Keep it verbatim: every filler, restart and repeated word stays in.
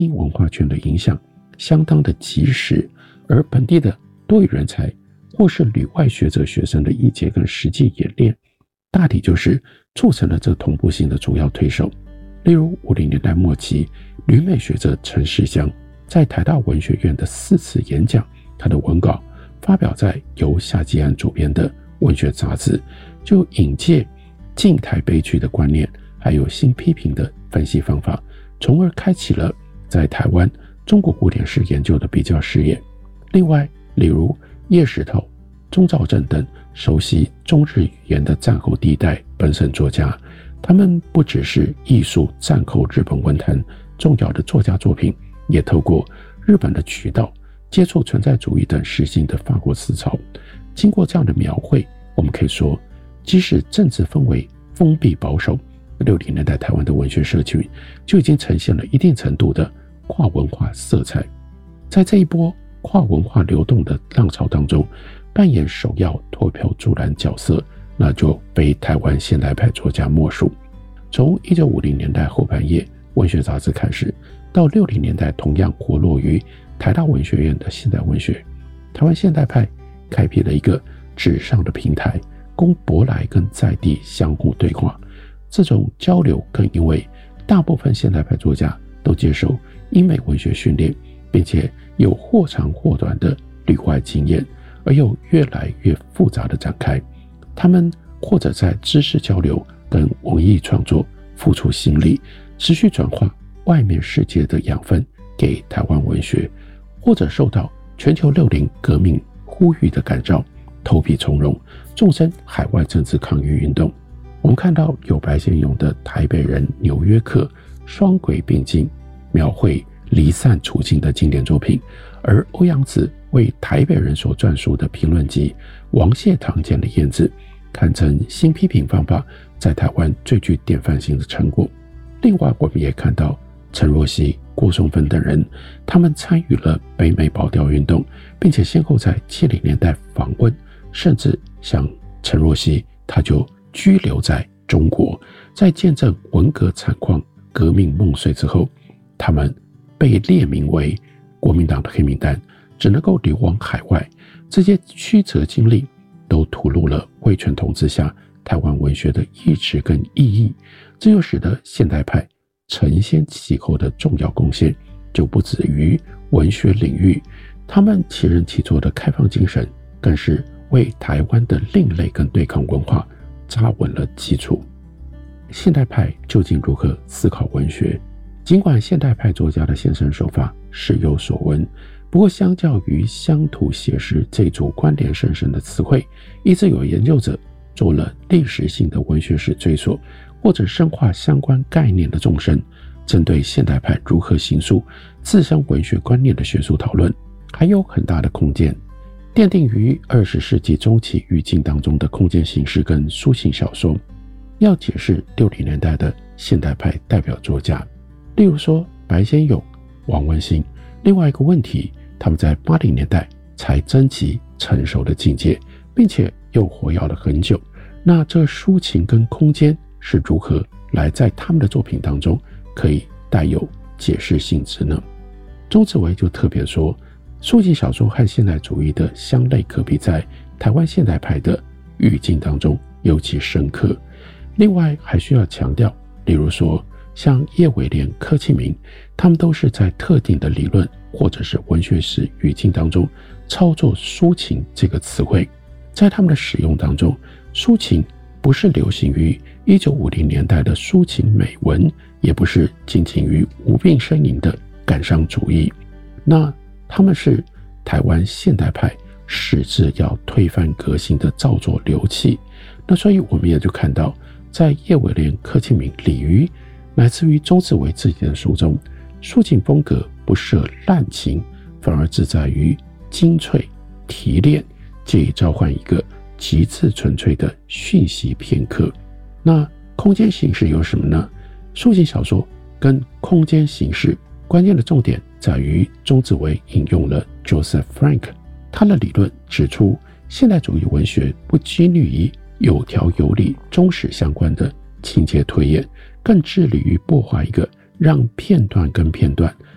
英文化圈的影响相当的及时，而本地的多语人才或是旅外学者学生的译解跟实际演练，大体就是促成了这同步性的主要推手。例如五零年代末期，旅美学者陈世香在台大文学院的四次演讲，他的文稿发表在由夏基安主编的文学杂志，就引介近台悲剧的观念，还有新批评的分析方法，从而开启了在台湾中国古典史研究的比较视野。另外，例如叶石头、钟兆政等熟悉中日语言的战后第一代本省作家，他们不只是艺术战后日本文坛重要的作家作品，也透过日本的渠道接触存在主义等实性的法国思潮。经过这样的描绘，我们可以说，即使政治氛围封闭保守，六零年代台湾的文学社群就已经呈现了一定程度的跨文化色彩。在这一波跨文化流动的浪潮当中，扮演首要脱票助澜角色，那就非台湾现代派作家莫属。从一九五零年代后半叶文学杂志开始，到六零年代同样活络于台大文学院的现代文学，台湾现代派开辟了一个纸上的平台，供舶来跟在地相互对话。这种交流更因为大部分现代派作家都接受英美文学训练，并且有或长或短的旅外经验，而又越来越复杂的展开。他们或者在知识交流跟文艺创作付出心力，持续转化外面世界的养分给台湾文学，或者受到全球六零革命呼吁的感召，投笔从戎，纵身海外政治抗议运动。我们看到有白先勇的《台北人》《纽约客》双轨并进，描绘离散处境的经典作品，而欧阳子为台北人所撰述的评论集《王谢堂前的燕子》，堪称新批评方法在台湾最具典范性的成果。另外，我们也看到陈若曦、郭松芬等人，他们参与了北美保钓运动，并且先后在七零年代访问，甚至像陈若曦，他就居留在中国。在见证文革惨况、革命梦碎之后，他们被列名为国民党的黑名单，只能够流亡海外。这些曲折经历都吐露了威权统治下台湾文学的意志跟意义，这就使得现代派承先启后的重要贡献就不止于文学领域，他们其人其作的开放精神更是为台湾的另类跟对抗文化扎稳了基础。现代派究竟如何思考文学？尽管现代派作家的现身手法时有所闻，不过相较于乡土写实这组关联甚深的词汇，一直有研究者做了历史性的文学史追索，或者深化相关概念的纵深，针对现代派如何形塑自身文学观念的学术讨论还有很大的空间。奠定于二十世纪中期语境当中的空间形式跟抒情小说，要解释六零年代的现代派代表作家，例如说白先勇、王文兴。另外一个问题，他们在八零年代才征集成熟的境界，并且又活跃了很久。那这抒情跟空间是如何来在他们的作品当中可以带有解释性质呢？钟子维就特别说，抒情小说和现代主义的相类可比，在台湾现代派的语境当中尤其深刻。另外还需要强调，例如说像叶伟廉、柯庆明，他们都是在特定的理论或者是文学史语境当中操作抒情这个词汇。在他们的使用当中，抒情不是流行于一九五零年代的抒情美文，也不是仅仅于无病呻吟的感伤主义，那他们是台湾现代派矢志要推翻革新的造作流器。那所以我们也就看到，在叶伟廉、柯庆明、李渔乃至于钟子维自己的书中，抒情风格不设滥情，反而自在于精粹提炼，借以召唤一个极致纯粹的讯息片刻。那空间形式有什么呢？抒情小说跟空间形式关键的重点在于钟子维引用了 Joseph Frank， 他的理论指出，现代主义文学不拘泥于有条有理、忠实相关的情节推演，更致力于擘画一个让片段跟片段